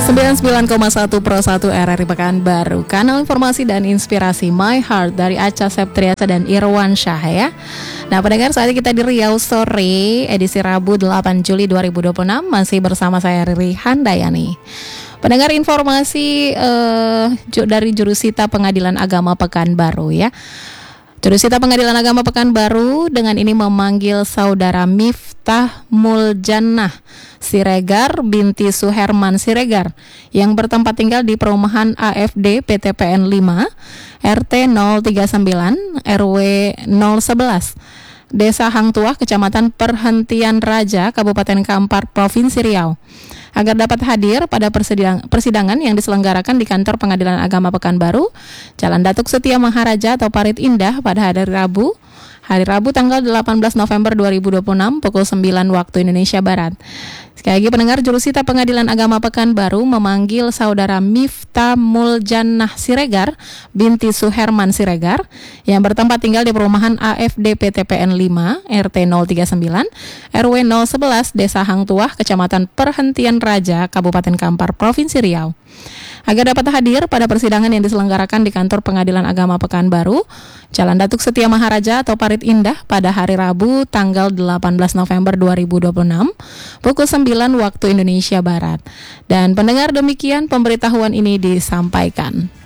99,1 Pro 1 RRI Pekanbaru, kanal informasi dan inspirasi My Heart dari Acha Septriasa dan Irwan Syah ya. Nah pendengar, saat ini kita di Riau Sore edisi Rabu 8 Juli 2026 masih bersama saya Riri Handayani. Pendengar, informasi dari Jurusita Pengadilan Agama Pekanbaru ya. Jurusita Pengadilan Agama Pekanbaru dengan ini memanggil saudara Miftah Muljannah Siregar binti Suherman Siregar yang bertempat tinggal di perumahan AFD PTPN 5 RT 039 RW 011 Desa Hangtuah, Kecamatan Perhentian Raja, Kabupaten Kampar, Provinsi Riau, agar dapat hadir pada persidangan yang diselenggarakan di Kantor Pengadilan Agama Pekanbaru, Jalan Datuk Setia Maharaja atau Parit Indah pada hari Rabu tanggal 18 November 2026 pukul 9 waktu Indonesia Barat. Sekali lagi pendengar, Jurusita Pengadilan Agama Pekanbaru memanggil saudara Miftah Muljannah Siregar binti Suherman Siregar yang bertempat tinggal di perumahan AFD PTPN 5 RT 039 RW 011 Desa Hangtuah, Kecamatan Perhentian Raja, Kabupaten Kampar, Provinsi Riau, agar dapat hadir pada persidangan yang diselenggarakan di Kantor Pengadilan Agama Pekanbaru, Jalan Datuk Setia Maharaja atau Parit Indah pada hari Rabu tanggal 18 November 2026 pukul 9 waktu Indonesia Barat. Dan pendengar, demikian pemberitahuan ini disampaikan.